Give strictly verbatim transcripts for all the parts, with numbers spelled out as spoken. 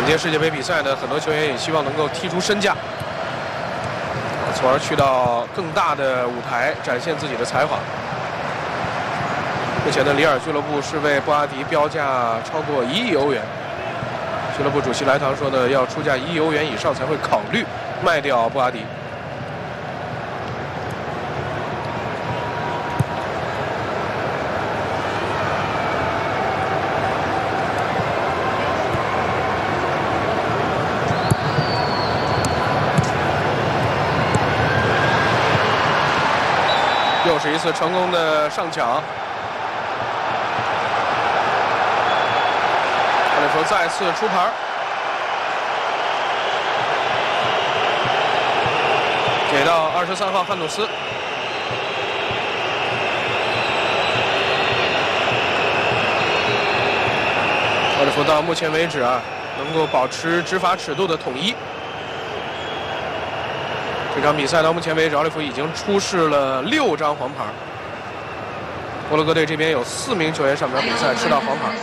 本届世界杯比赛呢，很多球员也希望能够踢出身价，从而去到更大的舞台展现自己的才华。目前呢，里尔俱乐部是为布阿迪标价超过一亿欧元。俱乐部主席莱唐说呢，要出价一亿欧元以上才会考虑卖掉布阿迪。又是一次成功的上抢，阿里弗再次出牌，给到二十三号汉努斯。阿里弗到目前为止啊，能够保持执法尺度的统一。这场比赛到目前为止，奥利弗已经出示了六张黄牌。摩洛哥队这边有四名球员上场比赛吃到黄牌。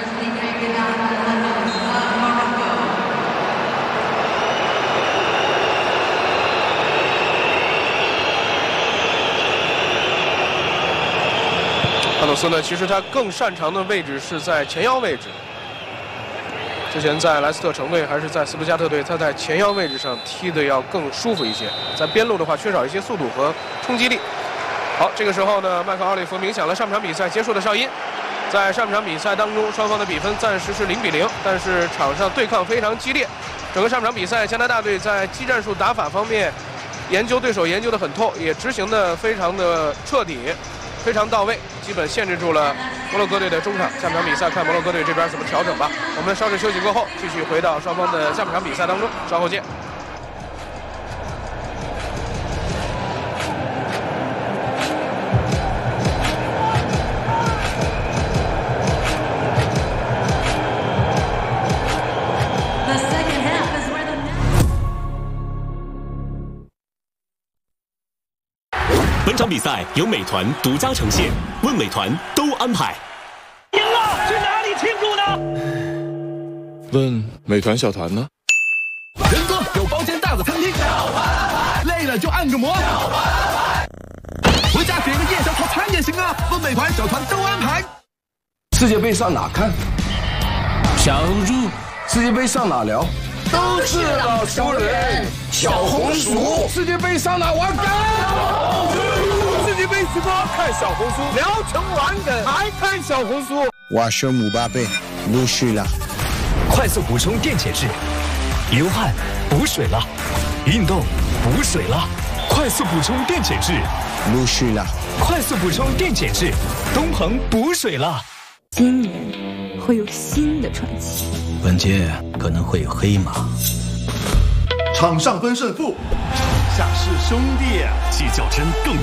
汉努斯呢，其实他更擅长的位置是在前腰位置。之前在莱斯特城队还是在斯图加特队，他在前腰位置上踢的要更舒服一些。在边路的话，缺少一些速度和冲击力。好，这个时候呢，麦克奥利弗鸣响了上场比赛结束的哨音。在上场比赛当中，双方的比分暂时是零比零，但是场上对抗非常激烈。整个上场比赛，加拿大队在技战术打法方面研究对手研究得很透，也执行的非常的彻底。非常到位，基本限制住了摩洛哥队的中场。下半场比赛看摩洛哥队这边怎么调整吧。我们稍事休息过后，继续回到双方的下半场比赛当中，稍后见。 本场比赛由美团独家呈现，问美团都安排。 赢了，去哪里庆祝呢？ 问美团小团呢？ 人多有包间大的餐厅，累了就按个摩，回家点个夜宵套餐也行啊。问美团小团都安排。 世界杯上哪看？ 小猪。 世界杯上哪聊？ 都是老熟人。 小红薯。 世界杯上哪玩梗？世界杯直播看小红书，聊成玩梗还看小红书。 我是姆巴佩，陆续了。 快速补充电解质，流汗补水了，运动补水了，快速补充电解质， 陆续了。 快速补充电解质，东鹏补水了。 今年会有新的传奇， 本届可能会有黑马。 场上分胜负， 场下是兄弟，计较真更。